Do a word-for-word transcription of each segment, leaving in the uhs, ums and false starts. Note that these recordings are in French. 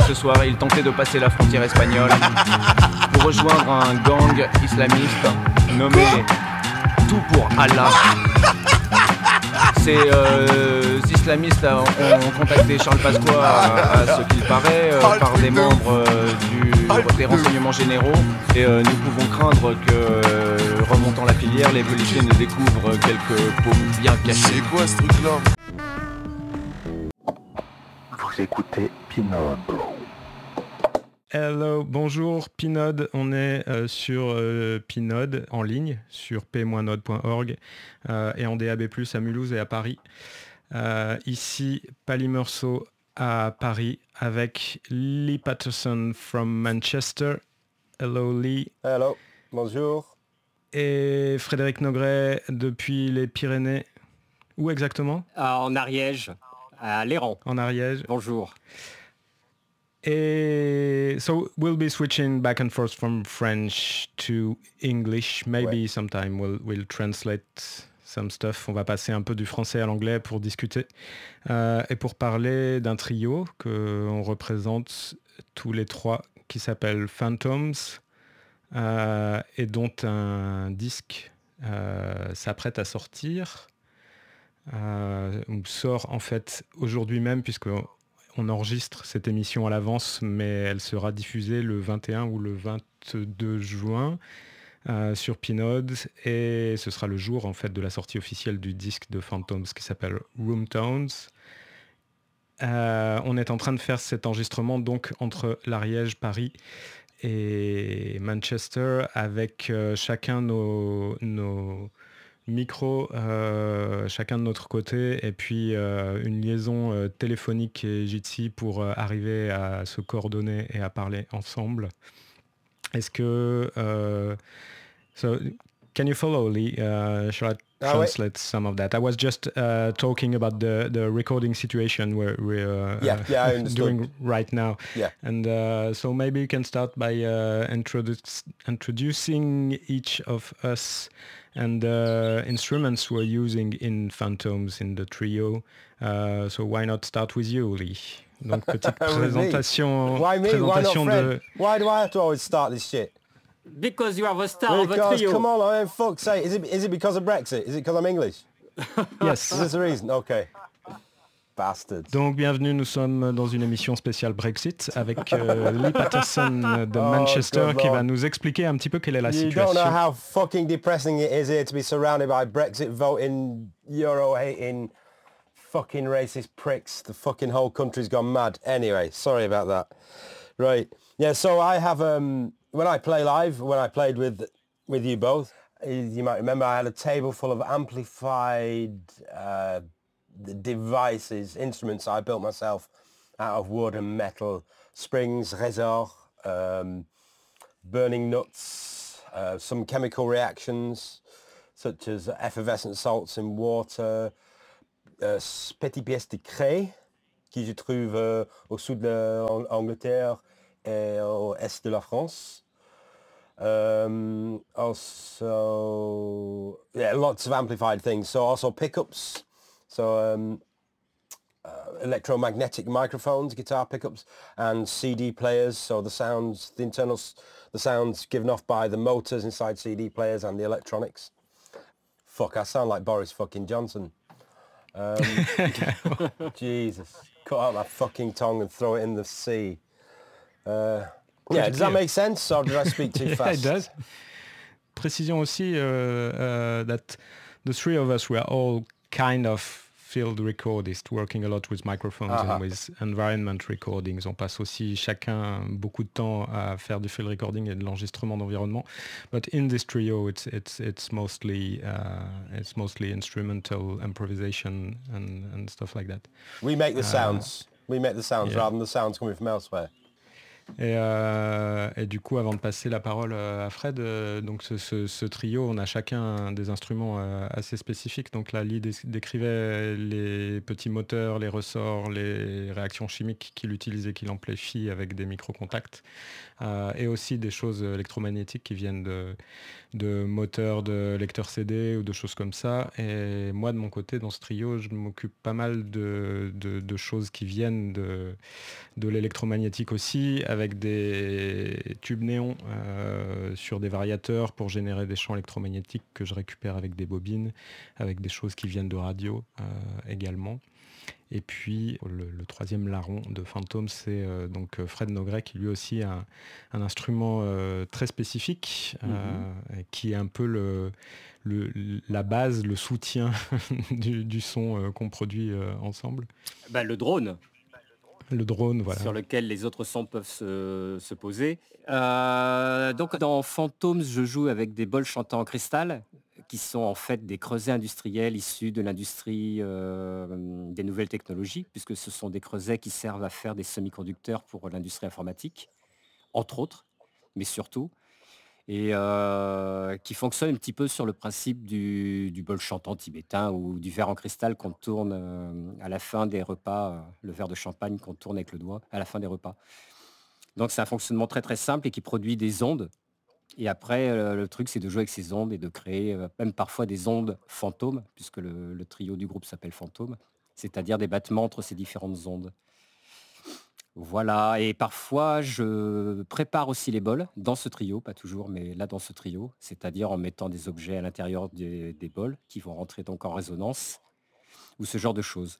ce soir, il tentait de passer la frontière espagnole pour rejoindre un gang islamiste nommé Tout pour Allah. Ces euh, islamistes ont, ont contacté Charles Pasqua, à, à ce qu'il paraît, euh, par des membres euh, du, des renseignements généraux. Et euh, nous pouvons craindre que, euh, remontant la filière, les policiers ne découvrent quelques paumes bien cachées. C'est quoi ce truc-là? Vous écoutez Pinode. Hello, bonjour Pinode, on est euh, sur euh, Pinode en ligne, sur p point node point org euh, et en D A B plus, à Mulhouse et à Paris. Euh, ici, Pali Meursault à Paris avec Lee Patterson from Manchester. Hello Lee. Hello, bonjour. Et Frédéric Nogret depuis les Pyrénées. Où exactement? Ah, en Ariège, à Léran. En Ariège. Bonjour. Et so we'll be switching back and forth from French to English. Maybe ouais. sometime we'll, we'll translate some stuff. On va passer un peu du français à l'anglais pour discuter euh, et pour parler d'un trio qu'on représente tous les trois qui s'appelle Phantoms euh, et dont un disque euh, s'apprête à sortir. Euh, ou sort en fait aujourd'hui même puisque on enregistre cette émission à l'avance, mais elle sera diffusée le vingt et un ou le vingt-deux juin euh, sur Pinode, et ce sera le jour en fait de la sortie officielle du disque de Phantoms qui s'appelle Room Tones. Euh, on est en train de faire cet enregistrement donc entre l'Ariège, Paris et Manchester, avec euh, chacun nos, nos micro, euh, chacun de notre côté, et puis euh, une liaison euh, téléphonique et Jitsi pour euh, arriver à se coordonner et à parler ensemble. Est-ce que... Uh, so, can you follow, Lee? Uh, shall I translate ah, some of that? I was just uh, talking about the, the recording situation we're, we're uh, yeah, yeah, I doing right now. Yeah. And uh, so maybe you can start by uh, introdu- introducing each of us and the uh, instruments we're using in Phantoms in the trio. Uh, so why not start with you, Lee? Donc petite présentation, why me? présentation why not de... Why do I have to always start this shit? Because you are the star because, of the trio. Come on, I mean, fuck's sake. Is it, is it because of Brexit? Is it because I'm English? Yes. Is this the reason? Okay. Bastards. Donc bienvenue, nous sommes dans une émission spéciale Brexit avec euh, Lee Patterson de Manchester oh, qui va nous expliquer un petit peu quelle est la you situation. You don't know how fucking depressing it is here to be surrounded by Brexit voting, Euro hating, fucking racist pricks. The fucking whole country's gone mad. Anyway, sorry about that. Right. Yeah, so I have, um, when I play live, when I played with with you both, you might remember I had a table full of amplified uh, devices, instruments I built myself out of wood and metal, springs, resort, um, burning nuts, uh, some chemical reactions such as effervescent salts in water, uh, petit pièces de craie qui je trouve uh, au sud de l'Angleterre et au est de la France. Um, also, yeah, lots of amplified things. So also pickups. So um, uh, electromagnetic microphones, guitar pickups, and C D players. So the sounds, the internal, the sounds given off by the motors inside C D players and the electronics. Fuck, I sound like Boris fucking Johnson. Um, Jesus, cut out my fucking tongue and throw it in the sea. Uh, yeah, does that make sense, or did I speak too yeah, fast? It does. Précision aussi uh, uh, that the three of us were all kind of field recordists, working a lot with microphones uh-huh. and with environment recordings. On passe aussi chacun beaucoup de temps à faire du field recording et de l'enregistrement d'environnement. But in this trio, it's it's it's mostly uh, it's mostly instrumental improvisation and, and stuff like that. We make the sounds. Uh, we make the sounds yeah. rather than the sounds coming from elsewhere. Et, euh, et du coup, avant de passer la parole à Fred, euh, donc ce, ce- ce trio, on a chacun des instruments euh, assez spécifiques. Donc là, Lee dé- décrivait les petits moteurs, les ressorts, les réactions chimiques qu'il utilise et qu'il amplifie avec des micro-contacts, euh, et aussi des choses électromagnétiques qui viennent de, de moteurs de lecteurs C D ou de choses comme ça. Et moi, de mon côté, dans ce trio, je m'occupe pas mal de, de- de choses qui viennent de, de l'électromagnétique aussi, avec des tubes néons euh, sur des variateurs pour générer des champs électromagnétiques que je récupère avec des bobines, avec des choses qui viennent de radio euh, également. Et puis le, le troisième larron de Phantom, c'est euh, donc Fred Nogret, qui lui aussi a un, un instrument euh, très spécifique, euh, Mhm. qui est un peu le, le- la base, le soutien du, du son euh, qu'on produit euh, ensemble. Bah, le drone, Le drone, voilà. sur lequel les autres sons peuvent se, se poser. Euh, donc dans Phantoms, je joue avec des bols chantants en cristal, qui sont en fait des creusets industriels issus de l'industrie euh, des nouvelles technologies, puisque ce sont des creusets qui servent à faire des semi-conducteurs pour l'industrie informatique, entre autres, mais surtout, et euh, qui fonctionnent un petit peu sur le principe du, du bol chantant tibétain ou du verre en cristal qu'on tourne euh, à la fin des repas, euh, le verre de champagne qu'on tourne avec le doigt à la fin des repas. Donc c'est un fonctionnement très très simple et qui produit des ondes. Et après, euh, le truc, c'est de jouer avec ces ondes et de créer euh, même parfois des ondes fantômes, puisque le, le trio du groupe s'appelle Fantôme, c'est-à-dire des battements entre ces différentes ondes. Voilà, et parfois je prépare aussi les bols dans ce trio, pas toujours, mais là dans ce trio, c'est-à-dire en mettant des objets à l'intérieur des, des bols qui vont rentrer donc en résonance, ou ce genre de choses.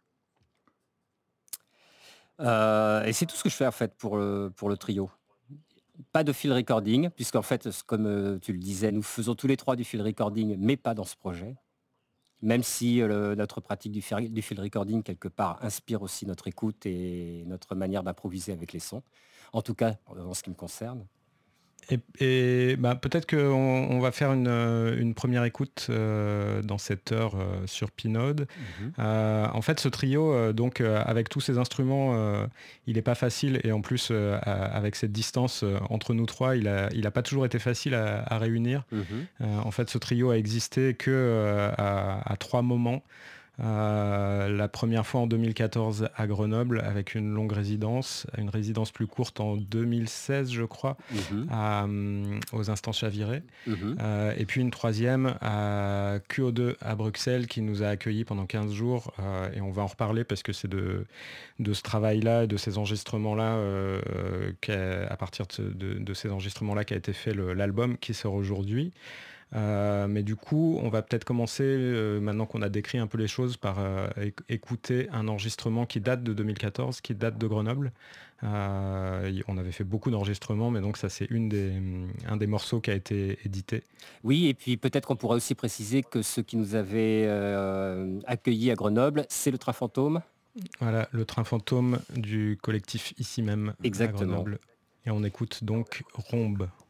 Euh, et c'est tout ce que je fais en fait pour le, pour le trio. Pas de field recording, puisqu'en fait, c- comme euh, tu le disais, nous faisons tous les trois du field recording, mais pas dans ce projet. Même si euh, le- notre pratique du, fi- du field recording, quelque part, inspire aussi notre écoute et notre manière d'improviser avec les sons. En tout cas, en ce qui me concerne. Et, et, bah, peut-être qu'on on va faire une, euh, une première écoute euh, dans cette heure euh, sur Pinode. Mhm. Euh, en fait, ce trio, euh, donc euh, avec tous ces instruments, euh, il n'est pas facile. Et en plus, euh, à- avec cette distance euh, entre nous trois, il n'a il a pas toujours été facile à, à réunir. Mhm. Euh, en fait, ce trio a existé que euh, à, à trois moments. Euh, la première fois en deux mille quatorze à Grenoble avec une longue résidence, une résidence plus courte en deux mille seize je crois, Mhm. à, hum, aux Instants Chavirés. Mhm. Euh, et puis une troisième à Q O deux à Bruxelles qui nous a accueillis pendant quinze jours. Euh, et on va en reparler parce que c'est de, de ce travail-là, de ces enregistrements-là, euh, qu'à- à partir de, de- de ces enregistrements-là qu'a été fait le- l'album qui sort aujourd'hui. Euh, mais du coup, on va peut-être commencer, euh, maintenant qu'on a décrit un peu les choses, par euh, éc- écouter un enregistrement qui date de deux mille quatorze, qui date de Grenoble. Euh, y- on avait fait beaucoup d'enregistrements, mais donc ça c'est une des, hum, un des morceaux qui a été édité. Oui, et puis peut-être qu'on pourrait aussi préciser que ceux qui nous avaient euh, accueillis à Grenoble, c'est le Train Fantôme. Voilà, le train fantôme du collectif ici même à Exactement. Grenoble. Et on écoute donc Rombe.